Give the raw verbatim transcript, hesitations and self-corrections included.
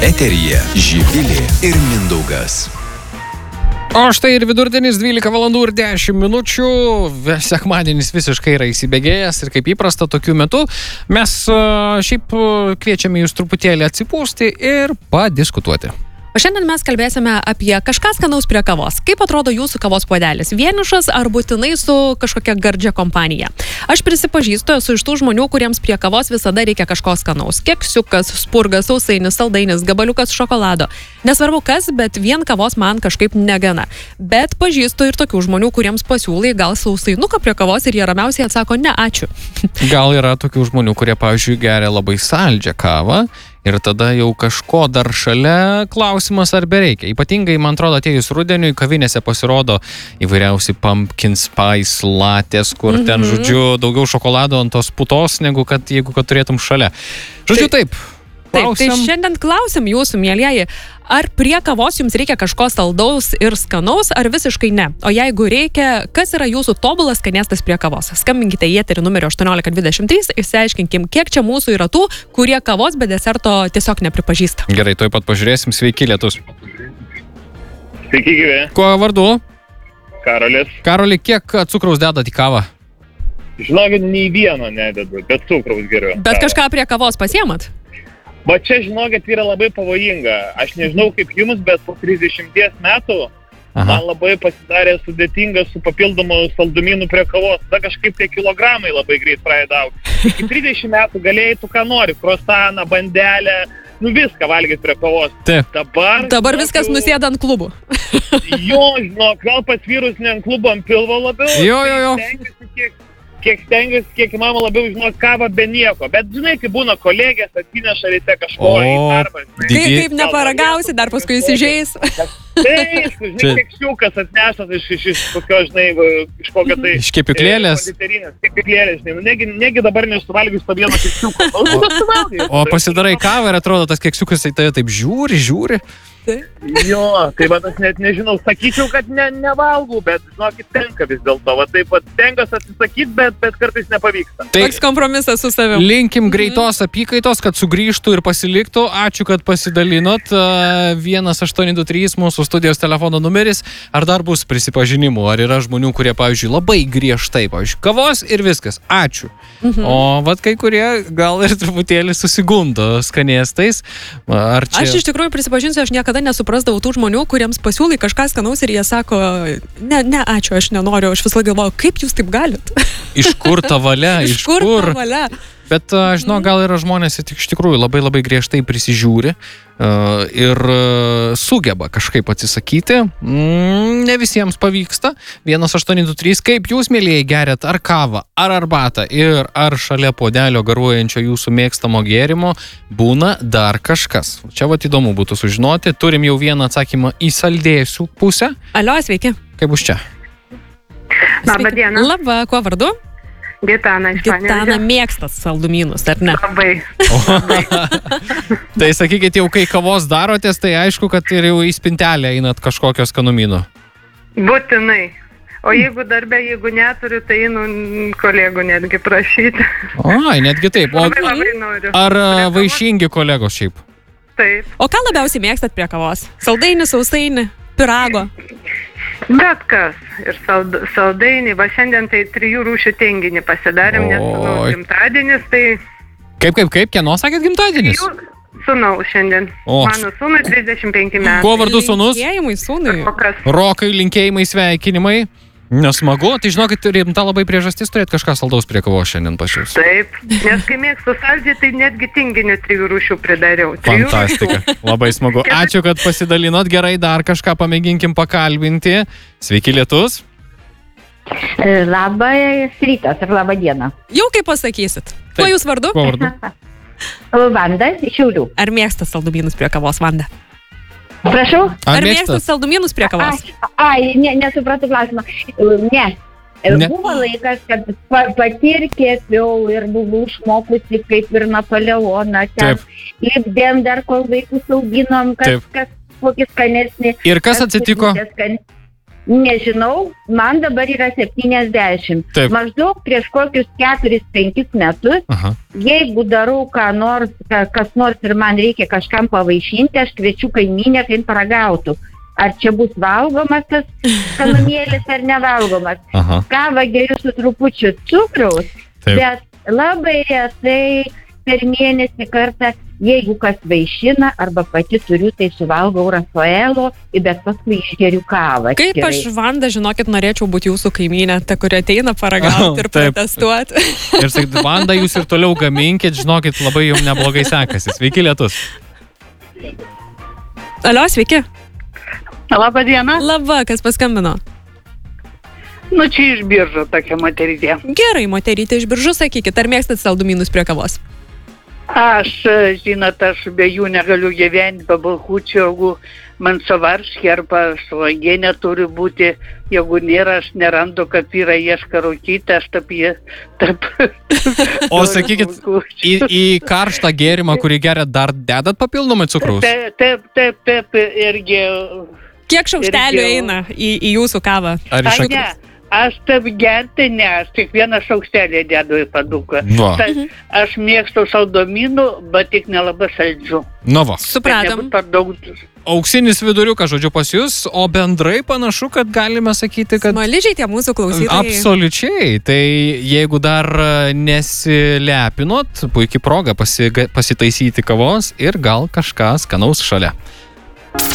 Eteryje Živilė ir Mindaugas. O štai ir vidurdienis dvylika valandų ir dešimt minučių. Sekmadienis visiškai yra įsibėgėjęs ir kaip įprasta tokiu metu mes šiaip kviečiame jūs truputėlį atsipūsti ir padiskutuoti. O šiandien mes kalbėsime apie kažką skanaus prie kavos. Kaip atrodo jūsų kavos puodelis? Vienišas ar būtinai su kažkokia gardžia kompanija? Aš prisipažįstu, esu iš tų žmonių, kuriems prie kavos visada reikia kažko skanaus. Keksiukas, spurgas, sausainis, saldainis, gabaliukas šokolado. Nesvarbu kas, bet vien kavos man kažkaip negana. Bet pažįstu ir tokių žmonių, kuriems pasiūlai gal sausainuką prie kavos ir jie ramiausiai atsako ne, ačiū. Gal yra tokių žmonių, kurie, pavyzdžiui, geria labai saldžią kavą. Ir tada jau kažko dar šalia klausimas ar bereikia. Ypatingai, man atrodo, atėjus rudeniui, kavinėse pasirodo įvairiausi pumpkin spice latės, kur mm-hmm. ten, žodžiu, daugiau šokolado ant tos putos, negu kad jeigu kad turėtum šalia. Žodžiu, taip. taip. Taip, tai šiandien klausim jūsų, mielieji, ar prie kavos jums reikia kažko saldaus ir skanaus, ar visiškai ne? O jeigu reikia, kas yra jūsų tobulas skanėstas prie kavos? Skambinkite į eterį numeriu aštuoniolika dvidešimt trys, išsiaiškinkim, kiek čia mūsų yra tų, kurie kavos be deserto tiesiog nepripažįsta. Gerai, tuoj pat pažiūrėsim. Sveiki, lietus. Sveiki, gyvi. Kuo vardu? Karolis. Karoli, kiek cukraus dedat į kavą? Žinokit, nei vieno nededu, bet cukraus geriau. Bet kažką prie kavos pasiemat? Va čia, žinokit, yra labai pavojinga. Aš nežinau kaip jums, bet po trisdešimties metų Aha. man labai pasidarė sudėtinga su papildomu saldumynu prie kavos. Tada kažkaip tie kilogramai labai greit pradeda augti. Iki trisdešimt metų galėjai tu ką nori, krosaną, bandelę, nu viską valgyti prie kavos. Taip. Dabar, Dabar viskas jau... nusėda ant klubų. Jo, žinok, gal pas vyrus ne ant klubo, ant pilvo labiau. Jo, jo, jo. Tai kiek... kiek stengiuosi, kiek įmanoma labiau žinot kavą be nieko. Bet žinai, kai būna kolegės, atsineša ryte kažko į darbą. Kaip, kaip neparagausi, dar paskui įsižeis. Taip, žinai, keksiukas atneštas iš, iš, iš kokio, žinai, iš kokio tai... Iš kepyklėlės. Kepyklėlės, žinai. Negi, negi dabar nesuvalgius to vieno keksiuko. O, o pasidarai kavą ir atrodo, tas keksiukas tai tai taip žiūri, žiūri. Jo, tai va aš net nežinau, sakyčiau, kad ne, nevalgau, bet žinokit, tenka vis dėlto. Va taip pat tenkas atsisakyti, bet, bet kartais nepavyksta. Tai toks kompromisas su savim. Linkim greitos apykaitos, kad sugrįžtų ir pasiliktų. Ačiū, kad pasidalinot. vienas aštuoni du trys mūsų studijos telefono numeris. Ar dar bus prisipažinimų? Ar yra žmonių, kurie, pavyzdžiui, labai griežtai, pavyzdžiui, kavos ir viskas. Ačiū. Mhm. O vat kai kurie gal ir truputėlį susigundo skanėstais. Ar čia... Aš iš tikrųjų prisipažinsiu, aš niekada nesuprasdavau tų žmonių, kuriems pasiūlai kažką skanaus ir jie sako, ne, ne, ačiū, aš nenoriu, aš visą laiką galvoju, kaip jūs taip galit? Iš kur ta valia? Iš, iš kur ta valia? Bet, žinau, gal yra žmonės iš tikrųjų labai labai griežtai prisižiūri uh, ir uh, sugeba kažkaip atsisakyti. Mm, ne visiems pavyksta. vienas aštuoni du trys, kaip jūs, mielieji, geriat ar kavą, ar arbatą ir ar šalia puodelio garuojančio jūsų mėgstamo gėrimo būna dar kažkas. Čia vat įdomu būtų sužinoti. Turim jau vieną atsakymą į saldėsių pusę. Alio, sveiki. Kaip bus čia? Labą dieną. Labą, kuo vardu? Gitana iš Panevėžio. Gitana mėgstat saldumynus, ar ne? Labai. Tai sakykit, jau kai kavos darotės, tai aišku, kad ir jau į spintelę einat kažkokio skanumyno. Būtinai. O jeigu darbė, jeigu neturiu, tai einu kolegų netgi prašyti. Ai, netgi taip. O labai, labai noriu. Ar vaišingi kolegos šiaip? Taip. O ką labiausiai mėgstat prie kavos? Saldainį, sausainį, pirago? Bet kas. Ir sald, saldainį. Va šiandien tai trijų rūšių tenginį pasidarėm, nes sūnaus gimtadienis, tai... Kaip, kaip, kaip? Kieno sakėt gimtadienis? Sūnaus šiandien. O. Mano sūnui trisdešimt penki metai. Kuo vardu sūnus? Linkėjimai sūnui. Rokas. Rokai, linkėjimai, sveikinimai. Nesmagu. Tai žinokit, rimta labai priežastis turėti kažką saldaus prie kavos šiandien pas jūs. Taip. Nes kai mėgstu saldžiai, tai netgi tinginių trijų rūšių pridariau. Trijų Fantastika. Rūšių. Labai smagu. Ačiū, kad pasidalinot. Gerai, dar kažką pamėginkim pakalbinti. Sveiki, lietus. Labas rytas ir labą dieną. Jau kaip pasakysit. Kuo jūs vardu? Kuo vardu? Vanda iš Šiaulių. Ar mėgstat saldumynus prie kavos, Vanda? Prašau? Ar, Ar mėgstat mėgstat saldumynus prie kavos? Ai, ne, nesupratau klausimą. Ne. Ne. Buvo laikas, kad pa, pati ir kėpiau ir buvau išmokusi kaip ir Napoleoną. Ten lipdėm dar, kol vaikus auginom, kas, Taip. kas kokį skanesnį. Ir kas atsitiko? Skan... Nežinau, man dabar yra septyniasdešimt. Taip. Maždaug prieš kokius keturis penkis metus, Aha. jeigu darau ką nors, ka- kas nors ir man reikia kažkam pavaišinti, aš kviečiu kaimynę, kai jin paragautų. Ar čia bus valgomas tas kanonėlis ar nevalgomas. Aha. Kavą geriu su trupučiu cukraus, Taip. bet labai retai per mėnesį kartą, jeigu kas vaišina arba pati turiu, tai suvalgau Rafaelo, bet paskui išgeriu kavą. Kaip atskirai. aš, Vanda, žinokit, norėčiau būti jūsų kaimynė, ta, kuri ateina paragauti ir Taip. protestuoti. Ir sakyt, Vanda, jūs ir toliau gaminkit, žinokit, labai jums neblogai sekasi. Sveiki, Lietus. Alio, sveiki. Labą dieną. Laba, kas paskambino. Nu, čia iš Biržų tokia moterytė. Gerai, moterytė iš Biržų, sakykit, ar mėgstat saldumynus prie kavos? Aš, žinot, aš be jų negaliu gyventi, be balkučių, jeigu man savarškė arba suvagienė turi būti, jeigu nėra, aš nerandu, kad yra ieška rūkyti, aš taip jie, taip. O sakykit, į, į karštą gėrimą, kurį geriat, dar dedat papildomai cukraus? Taip, taip, taip, taip, irgi. Kiek šaukštelių Irgi- eina į, į jūsų kavą? Ar iš Ai, ne, aš taip gerti, ne, aš tik vieną šaukštelį dedu į paduką. Va. Tai aš mėgstu saldumynų, bet tik nelabai saldžių. Nu va. Supratom. Nebūtų per daug. Auksinis viduriukas, žodžiu, pas jūs, o bendrai panašu, kad galime sakyti, kad... Smaližiai tie mūsų klausytojai. Absoliučiai. Tai jeigu dar nesilepinot, puikiai proga pasiga- pasitaisyti kavos ir gal kažką skanaus šalia.